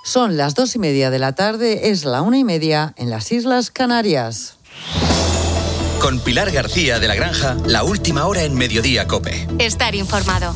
Son las 2:30 de la tarde, es la 1:30 en las Islas Canarias. Con Pilar García de la Granja, la última hora en Mediodía COPE. Estar informado.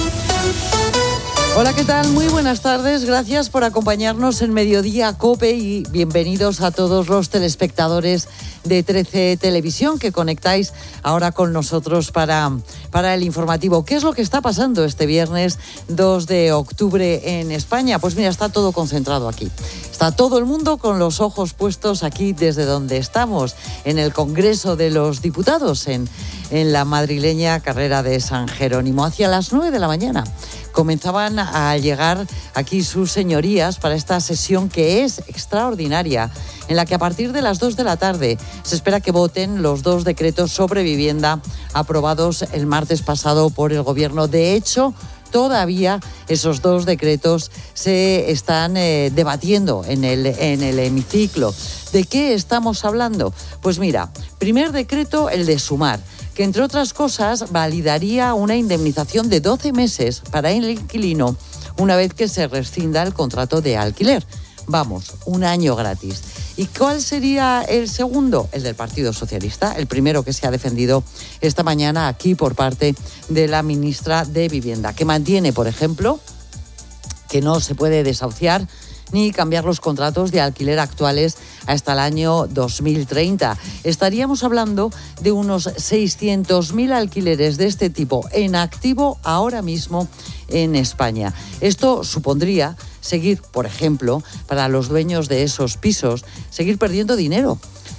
Hola, ¿qué tal? Muy buenas tardes. Gracias por acompañarnos en Mediodía COPE y bienvenidos a todos los telespectadores de 13 Televisión que conectáis ahora con nosotros para el informativo. ¿Qué es lo que está pasando este viernes 2 de octubre en España? Pues mira, está todo concentrado aquí. Está todo el mundo con los ojos puestos aquí desde donde estamos, en el Congreso de los Diputados, en la madrileña carrera de San Jerónimo. Hacia las 9 de la mañana comenzaban a llegar aquí sus señorías para esta sesión que es extraordinaria, en la que a partir de las 2 de la tarde se espera que voten los 2 decretos sobre vivienda aprobados el martes pasado por el Gobierno. De hecho, todavía esos 2 decretos se están debatiendo en el hemiciclo. ¿De qué estamos hablando? Pues mira, primer decreto, el de sumar, que entre otras cosas validaría una indemnización de 12 meses para el inquilino una vez que se rescinda el contrato de alquiler. Vamos, un año gratis. ¿Y cuál sería el segundo? El del Partido Socialista, el primero que se ha defendido esta mañana aquí por parte de la ministra de Vivienda, que mantiene, por ejemplo, que no se puede desahuciar ni cambiar los contratos de alquiler actuales hasta el año 2030. Estaríamos hablando de unos 600.000 alquileres de este tipo en activo ahora mismo en España. Esto supondría seguir, por ejemplo, para los dueños de esos pisos, seguir perdiendo dinero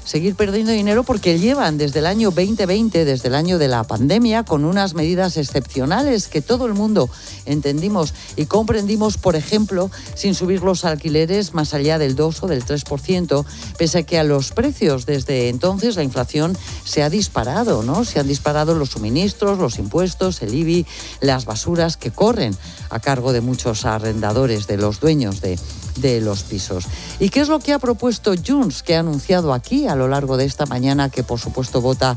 porque llevan desde el año 2020, desde el año de la pandemia, con unas medidas excepcionales que todo el mundo entendimos y comprendimos, por ejemplo, sin subir los alquileres más allá del 2 o del 3%, pese a que a los precios desde entonces la inflación se ha disparado, ¿no? Se han disparado los suministros, los impuestos, el IBI, las basuras que corren a cargo de muchos arrendadores, de los dueños de los pisos. ¿Y qué es lo que ha propuesto Junts, que ha anunciado aquí a lo largo de esta mañana que por supuesto vota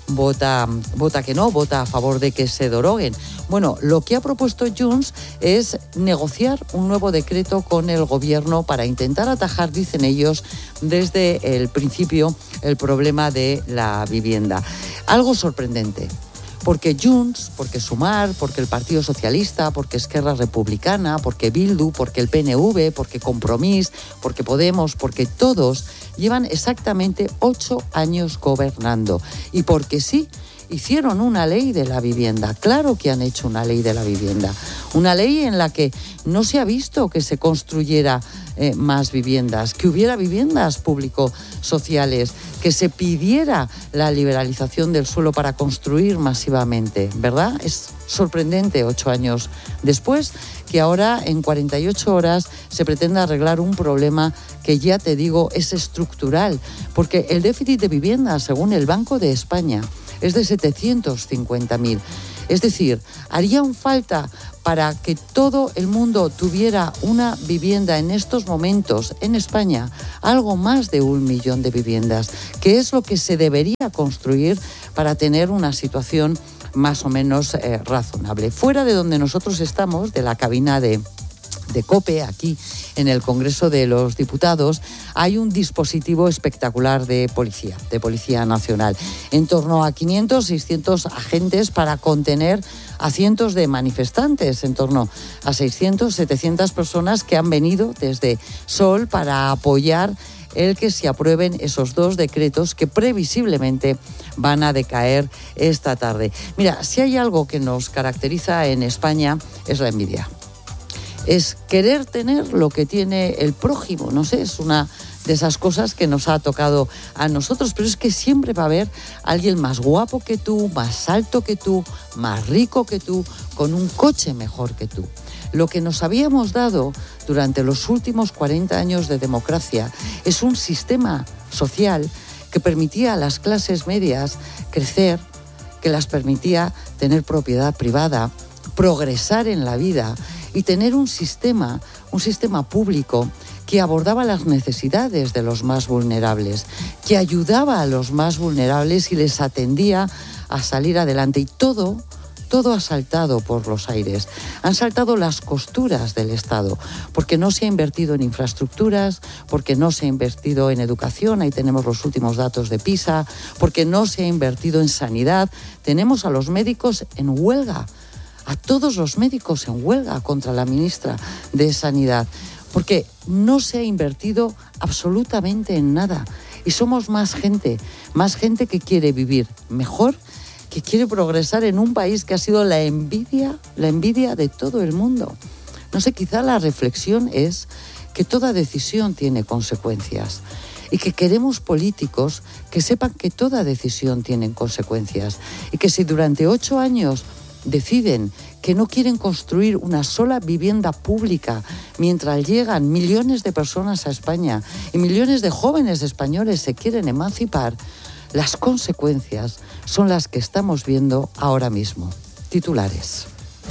a favor de que se deroguen? Bueno, lo que ha propuesto Junts es negociar un nuevo decreto con el Gobierno para intentar atajar, dicen ellos, desde el principio el problema de la vivienda. Algo sorprendente. Porque Junts, porque Sumar, porque el Partido Socialista, porque Esquerra Republicana, porque Bildu, porque el PNV, porque Compromís, porque Podemos, porque todos llevan exactamente 8 años gobernando. Y porque sí, hicieron una ley de la vivienda. Claro que han hecho una ley de la vivienda. Una ley en la que no se ha visto que se construyera más viviendas, que hubiera viviendas público-sociales, que se pidiera la liberalización del suelo para construir masivamente, ¿verdad? Es sorprendente 8 años después que ahora en 48 horas se pretenda arreglar un problema que ya te digo es estructural, porque el déficit de vivienda, según el Banco de España, es de 750.000. Es decir, harían falta para que todo el mundo tuviera una vivienda en estos momentos en España, algo más de 1 millón de viviendas, que es lo que se debería construir para tener una situación más o menos razonable. Fuera de donde nosotros estamos, de la cabina de COPE, aquí en el Congreso de los Diputados, hay un dispositivo espectacular de Policía Nacional. En torno a 500, 600 agentes para contener a cientos de manifestantes, en torno a 600, 700 personas que han venido desde Sol para apoyar el que se aprueben esos 2 decretos que previsiblemente van a decaer esta tarde. Mira, si hay algo que nos caracteriza en España es la envidia. Es querer tener lo que tiene el prójimo, no sé, es una de esas cosas que nos ha tocado a nosotros, pero es que siempre va a haber alguien más guapo que tú, más alto que tú, más rico que tú, con un coche mejor que tú. Lo que nos habíamos dado durante los últimos 40 años de democracia es un sistema social que permitía a las clases medias crecer, que las permitía tener propiedad privada, progresar en la vida y tener un sistema público que abordaba las necesidades de los más vulnerables, que ayudaba a los más vulnerables y les atendía a salir adelante. Y todo Todo ha saltado por los aires. Han saltado las costuras del Estado, porque no se ha invertido en infraestructuras, porque no se ha invertido en educación, ahí tenemos los últimos datos de PISA, porque no se ha invertido en sanidad. Tenemos a los médicos en huelga, a todos los médicos en huelga contra la ministra de Sanidad, porque no se ha invertido absolutamente en nada. Y somos más gente que quiere vivir mejor, que quiere progresar en un país que ha sido la envidia de todo el mundo. No sé, quizá la reflexión es que toda decisión tiene consecuencias y que queremos políticos que sepan que toda decisión tiene consecuencias y que si durante 8 años deciden que no quieren construir una sola vivienda pública mientras llegan millones de personas a España y millones de jóvenes españoles se quieren emancipar, las consecuencias son las que estamos viendo ahora mismo. Titulares.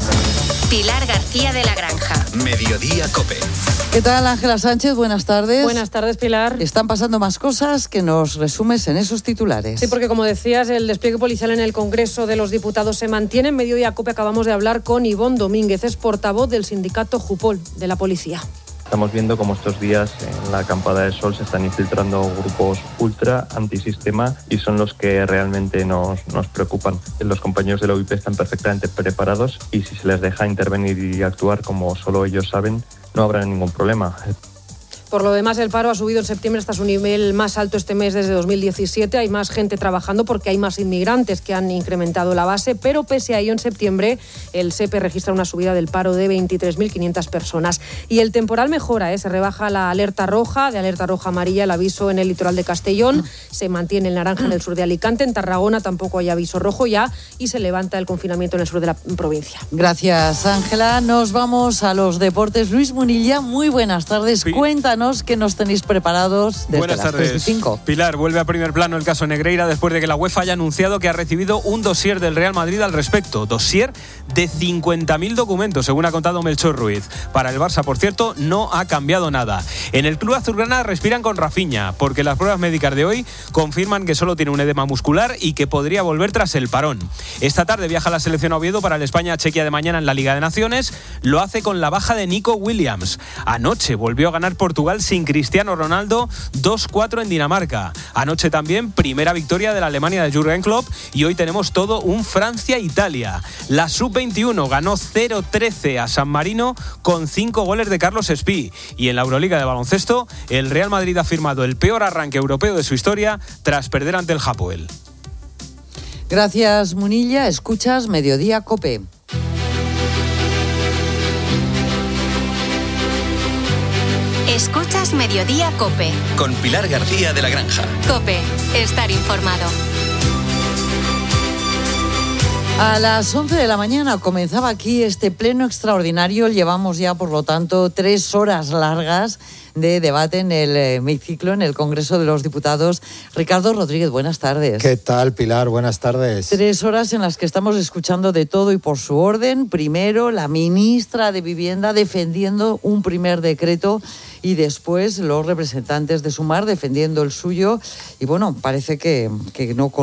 Pilar García de la Granja. Mediodía COPE. ¿Qué tal, Ángela Sánchez? Buenas tardes. Buenas tardes, Pilar. Están pasando más cosas que nos resumes en esos titulares. Sí, porque como decías, el despliegue policial en el Congreso de los Diputados se mantiene. En Mediodía COPE acabamos de hablar con Ivonne Domínguez, es portavoz del sindicato Jupol de la policía. Estamos viendo cómo estos días en la acampada del Sol se están infiltrando grupos ultra antisistema y son los que realmente nos preocupan. Los compañeros de la UIP están perfectamente preparados y si se les deja intervenir y actuar como solo ellos saben, no habrá ningún problema. Por lo demás, el paro ha subido en septiembre hasta su nivel más alto este mes desde 2017. Hay más gente trabajando porque hay más inmigrantes que han incrementado la base, pero pese a ello, en septiembre el SEPE registra una subida del paro de 23.500 personas. Y el temporal mejora, se rebaja la alerta roja, de alerta roja amarilla el aviso en el litoral de Castellón, se mantiene el naranja en el sur de Alicante, en Tarragona tampoco hay aviso rojo ya y se levanta el confinamiento en el sur de la provincia. Gracias, Ángela. Nos vamos a los deportes. Luis Munilla, muy buenas tardes. Cuéntanos qué nos tenéis preparados desde Buenas las tardes. 3:05. Pilar, vuelve a primer plano el caso Negreira después de que la UEFA haya anunciado que ha recibido un dossier del Real Madrid al respecto. Dossier de 50.000 documentos, según ha contado Melchor Ruiz. Para el Barça, por cierto, no ha cambiado nada. En el club azulgrana respiran con Rafinha, porque las pruebas médicas de hoy confirman que solo tiene un edema muscular y que podría volver tras el parón. Esta tarde viaja la selección a Oviedo para el España-Chequia de mañana en la Liga de Naciones. Lo hace con la baja de Nico Williams. Anoche volvió a ganar Portugal sin Cristiano Ronaldo, 2-4 en Dinamarca. Anoche también primera victoria de la Alemania de Jürgen Klopp y hoy tenemos todo un Francia-Italia. La Sub-21 ganó 0-13 a San Marino con 5 goles de Carlos Espí. Y en la Euroliga de baloncesto, el Real Madrid ha firmado el peor arranque europeo de su historia tras perder ante el Hapoel. Gracias, Munilla. Escuchas Mediodía COPE. Escuchas Mediodía COPE. Con Pilar García de la Granja. COPE, estar informado. A las 11 de la mañana comenzaba aquí este pleno extraordinario. Llevamos ya, por lo tanto, 3 horas largas de debate en el hemiciclo, en el Congreso de los Diputados. Ricardo Rodríguez, buenas tardes. ¿Qué tal, Pilar? Buenas tardes. 3 horas en las que estamos escuchando de todo y por su orden. Primero, la ministra de Vivienda defendiendo un primer decreto y después los representantes de Sumar defendiendo el suyo. Y bueno, parece que no